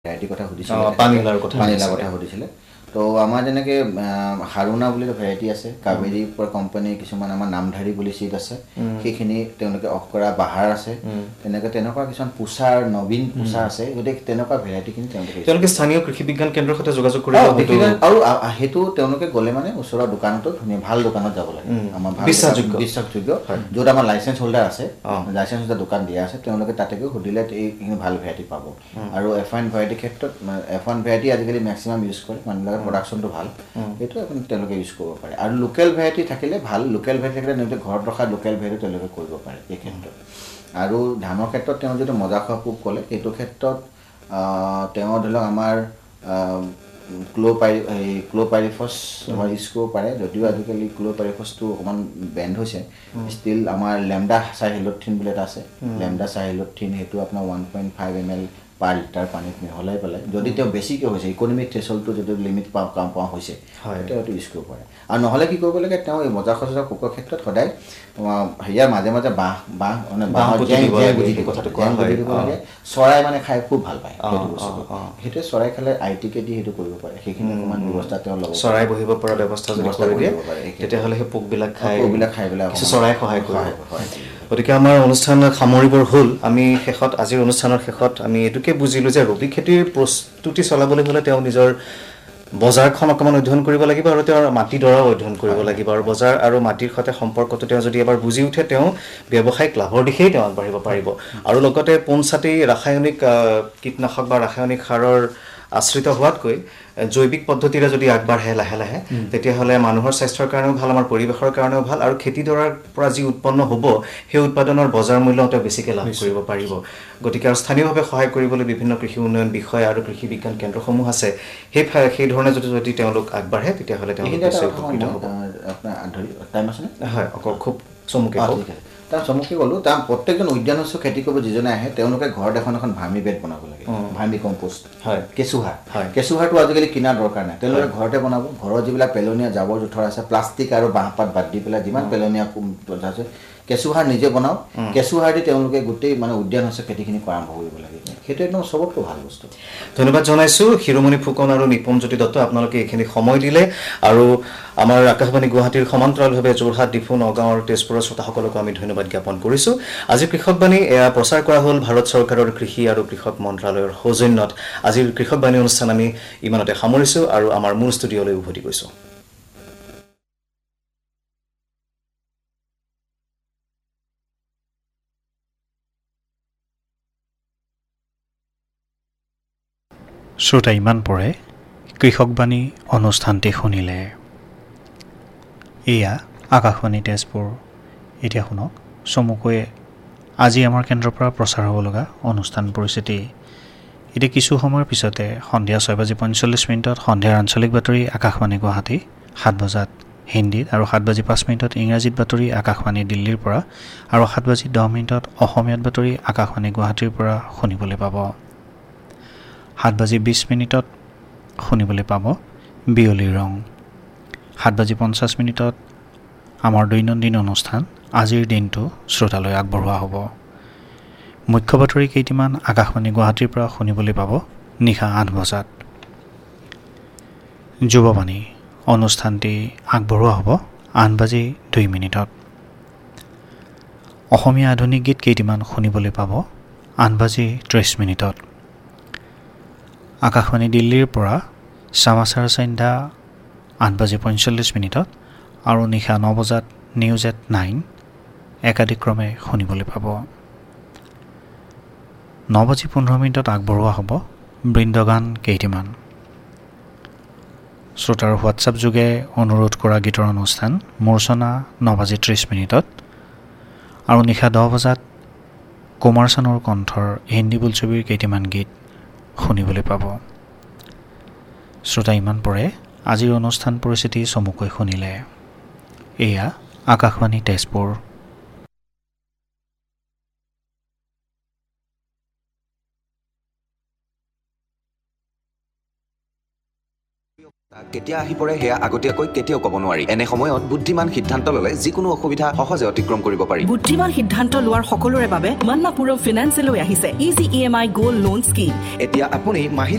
variety কথা সুধিছিলে পানীলাওৰ কথা সুধিছিলে তো আমাৰ যেনেকৈ হাৰুণা বুলি ভেৰাইটি আছে কাবেৰী কোম্পানী কিছুমান আমাৰ নামধাৰী বুলি চিট আছে সেইখিনি তেওঁলোকে অফ কৰা বাহাৰ আছে তেনেকুৱা কিছুমান পুছাৰ নবীন পুছাৰ আছে গতিকে তেনেকুৱা ভেৰাইটিখিনি তেওঁলোকে স্থানীয় কৃষি বিজ্ঞান কেন্দ্ৰৰ সৈতে যোগাযোগ কৰিব আৰু সেইটো তেওঁলোকে গ'লে মানে ওচৰৰ দোকানতো ধুনীয়া ভাল দোকানত যাব লাগে আমাৰ বিশ্বাসযোগ্য য'ত আমাৰ লাইচেঞ্চ হোল্ডাৰ আছে লাইচেঞ্চ হোল্ডাৰ দোকান দিয়া আছে তেওঁলোকে তাতে গৈ সুধিলে এইখিনি ভাল ভেৰাইটি পাব আৰু F1 ভেৰাইটিৰ ক্ষেত্ৰত F1 ভেৰাইটি আজিকালি মেক্সিমাম ইউজ কৰে মানুহবিলাকৰ প্ৰডাকশ্যনটো ভাল সেইটো আপুনি তেওঁলোকে ইউজ কৰিব পাৰে আৰু লোকেল ভেৰাইটি থাকিলে ভাল লোকেল ভেৰাইটি থাকিলে তেওঁলোকে ঘৰত ৰখা লোকেল ভেৰাইটি তেওঁলোকে কৰিব পাৰে এই ক্ষেত্ৰত আৰু ধানৰ ক্ষেত্ৰত তেওঁ যিটো মজা খোৱা পোক ক'লে এইটো ক্ষেত্ৰত তেওঁ ধৰি লওক আমাৰ ক্ল'পাইৰিফছ আমাৰ ইউজ কৰিব পাৰে যদিও আজিকালি ক্ল'পাইৰিফছটো অকণমান বেণ্ড হৈছে ষ্টিল আমাৰ লেমডা চাইহেলথিন বুলি এটা আছে লেমডা চাইহেলথিন সেইটো আপোনাৰ 1.5 ml পাৰ লিটাৰ পানীত মিহলাই পেলাই যদি তেওঁ বেছিকৈ হৈছে ইকনমিক থ্ৰেছহোল্ডটো যদি লিমিট পোৱা হৈছে তেতিয়া সেইটো ইউজ কৰিব পাৰে আৰু নহ'লে কি কৰিব লাগে তেওঁ এই মজা খচৰা পোকৰ ক্ষেত্ৰত সদায় হেৰিয়াৰ মাজে মাজে বাঁহ মানে বাঁহৰ জেং গুজি দিব লাগে চৰাই মানে খাই খুব ভাল পায় সেইটো বস্তুটো সেইটোৱে চৰাই খালে ITK দি সেইটো কৰিব পাৰে সেইখিনি অকণমান ব্যৱস্থা তেওঁ ল'ব চৰাই বহিব পৰা ব্যৱস্থা যদি কৰি দিয়ে তেতিয়াহ'লে সেই পোকবিলাক খাই পেলাই চৰাই সহায় কৰিব গতিকে আমাৰ অনুষ্ঠান সামৰিবৰ হ'ল আমি আজিৰ অনুষ্ঠানৰ শেষত আমি এইটোকে বুজিলোঁ যে ৰবি খেতিৰ প্ৰস্তুতি চলাবলৈ হ'লে তেওঁ নিজৰ বজাৰখন অকণমান অধ্যয়ন কৰিব লাগিব আৰু তেওঁৰ মাটিডৰাও অধ্যয়ন কৰিব লাগিব আৰু বজাৰ আৰু মাটিৰ সৈতে সম্পৰ্কটো তেওঁ যদি এবাৰ বুজি উঠে তেওঁ ব্যৱসায়িক লাভৰ দিশেই তেওঁ আগবাঢ়িব পাৰিব আৰু লগতে পোনছাটেই ৰাসায়নিক কীটনাশক বা ৰাসায়নিক সাৰৰ আশ্ৰিত হোৱাতকৈ জৈৱিক পদ্ধতিৰে যদি আগবাঢ়ে লাহে লাহে তেতিয়াহ'লে মানুহৰ স্বাস্থ্যৰ কাৰণেও ভাল আমাৰ পৰিৱেশৰ কাৰণেও ভাল আৰু খেতিডৰাৰ পৰা যি উৎপন্ন হ'ব সেই উৎপাদনৰ বজাৰ মূল্য তেওঁ বেছিকৈ লাভ কৰিব পাৰিব গতিকে আৰু স্থানীয়ভাৱে সহায় কৰিবলৈ বিভিন্ন কৃষি উন্নয়ন বিষয় আৰু কৃষি বিজ্ঞান কেন্দ্ৰসমূহ আছে সেই ধৰণে যদি তেওঁলোক আগবাঢ়ে তেতিয়াহ'লে তেওঁলোক নিশ্চয় উপকৃত হ'ব হয় খুব চমুকৈ তাৰ চমুকৈ গ'লোঁ তাৰ প্ৰত্যেকজন উদ্যান শস্য খেতি কৰিব যিজনে আহে তেওঁলোকে ঘৰত এখন ভাৰ্মি বেড বনাব লাগে ভাৰ্মি কম্পোষ্ট কেঁচুসাৰটো আজিকালি কিনাৰ দৰকাৰ নাই তেওঁলোকে ঘৰতে বনাব ঘৰৰ যিবিলাক পেলনীয়া জাবৰ জোথৰ আছে প্লাষ্টিক আৰু বাঁহপাত বাদ দি পেলাই যিমান পেলনীয়া আছে কেঁচুসাৰ নিজে বনাওক কেঁচুসাৰ দি তেওঁলোকে গোটেই মানে উদ্যান শস্য খেতিখিনি আৰম্ভ কৰিব লাগে সেইটো একদম চবতকৈ ভাল বস্তু ধন্যবাদ জনাইছোঁ শিৰোমণি ফুকন আৰু নিপমজ্যোতি দত্ত আপোনালোকে এইখিনি সময় দিলে আৰু আমাৰ আকাশবাণী গুৱাহাটীৰ সমান্তৰালভাৱে যোৰহাট ডিফু নগাঁও আৰু তেজপুৰৰ শ্ৰোতাসকলকো আমি ধন্যবাদ জ্ঞাপন কৰিছোঁ আজি কৃষকবাণী এয়া প্ৰচাৰ কৰা হ'ল ভাৰত চৰকাৰৰ কৃষি আৰু কৃষক মন্ত্ৰালয়ৰ সৌজন্যত আজিৰ কৃষকবাণী অনুষ্ঠান আমি ইমানতে সামৰিছোঁ আৰু আমাৰ মূল ষ্টুডিঅ'লৈ উভতি গৈছোঁ শ্ৰোতা ইমান পৰে কৃষকবাণী অনুষ্ঠানটি শুনিলে এয়া আকাশবাণী তেজপুৰ এতিয়া শুনক চমুকৈ আজি আমাৰ কেন্দ্ৰৰ পৰা প্ৰচাৰ হ'ব লগা অনুষ্ঠান পৰিস্থিতি এতিয়া কিছু সময়ৰ পিছতে সন্ধিয়া 6:45 সন্ধিয়াৰ আঞ্চলিক বাতৰি আকাশবাণী গুৱাহাটী 7 বজাত হিন্দীত আৰু 7:05 ইংৰাজীত বাতৰি আকাশবাণী দিল্লীৰ পৰা আৰু 7:10 অসমীয়াত বাতৰি আকাশবাণী গুৱাহাটীৰ পৰা শুনিবলৈ পাব 7:20 শুনিবলৈ পাব বিয়লিৰ ৰং 7:50 আমাৰ দৈনন্দিন অনুষ্ঠান আজিৰ দিনটো শ্ৰোতালৈ আগবঢ়োৱা হ'ব মুখ্য বাতৰি কেইটিমান আকাশবাণী গুৱাহাটীৰ পৰা শুনিবলৈ পাব নিশা 8 বজাত যুৱবাণী অনুষ্ঠানটি আগবঢ়োৱা হ'ব 8:02 অসমীয়া আধুনিক গীত কেইটিমান শুনিবলৈ পাব 8:30 আকাশবাণী দিল্লীৰ পৰা সমাচাৰ সন্ধ্যা 8:45 আৰু নিশা 9 বজাত নিউজ এট 9 একাদিক্ৰমে শুনিবলৈ পাব 9:15 আগবঢ়োৱা হ'ব বৃন্দগান কেইটিমান শ্ৰোতাৰ হোৱাটছআপ যোগে অনুৰোধ কৰা গীতৰ অনুষ্ঠান মূৰ্ছনা 9:30 আৰু নিশা 10 বজাত কুমাৰ চানুৰ কণ্ঠৰ হিন্দী বোলছবিৰ কেইটামান গীত শুনিবলৈ পাব শ্ৰোতা ইমান পৰে আজিৰ অনুষ্ঠান পৰিস্থিতি চমুকৈ শুনিলে এয়া আকাশবাণী তেজপুৰ কেতিয়া আহি পৰে হেয়া আগতীয়াকৈ কেতিয়াও ক'ব নোৱাৰি এনে সময়ত বুদ্ধিমান সিদ্ধান্ত ল'লে যিকোনো অসুবিধা সহজে অতিক্ৰম কৰিব পাৰি বুদ্ধিমান সিদ্ধান্ত লোৱাৰ সকলোৰে বাবে মান্নাপুৰম ফাইনেন্স লৈ আহিছে easy EMI gold loan scheme এতিয়া আপুনি